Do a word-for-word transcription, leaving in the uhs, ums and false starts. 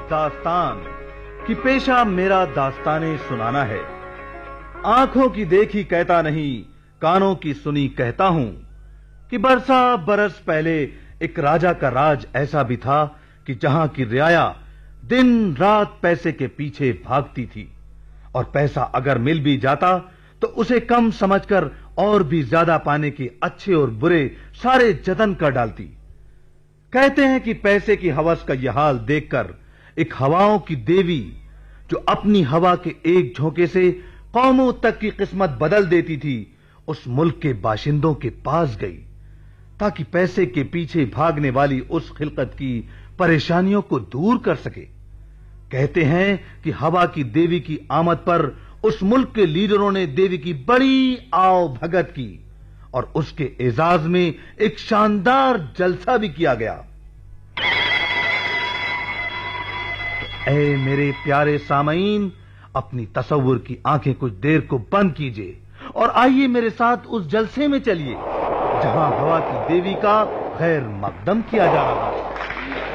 داستان کہ پیشہ میرا داستانے سنانا ہے. آنکھوں کی دیکھی کہتا نہیں، کانوں کی سنی کہتا ہوں کہ برسا برس پہلے ایک راجا کا راج ایسا بھی تھا کہ جہاں کی رعایا دن رات پیسے کے پیچھے بھاگتی تھی، اور پیسہ اگر مل بھی جاتا تو اسے کم سمجھ کر اور بھی زیادہ پانے کے اچھے اور برے سارے جتن کر ڈالتی. کہتے ہیں کہ پیسے کی ہوس کا یہ حال دیکھ کر ایک ہواؤں کی دیوی جو اپنی ہوا کے ایک جھونکے سے قوموں تک کی قسمت بدل دیتی تھی، اس ملک کے باشندوں کے پاس گئی تاکہ پیسے کے پیچھے بھاگنے والی اس خلقت کی پریشانیوں کو دور کر سکے. کہتے ہیں کہ ہوا کی دیوی کی آمد پر اس ملک کے لیڈروں نے دیوی کی بڑی آؤ بھگت کی اور اس کے اعزاز میں ایک شاندار جلسہ بھی کیا گیا. اے میرے پیارے سامعین، اپنی تصور کی آنکھیں کچھ دیر کو بند کیجئے اور آئیے میرے ساتھ اس جلسے میں چلیے جہاں ہوا کی دیوی کا خیر مقدم کیا جا رہا ہے.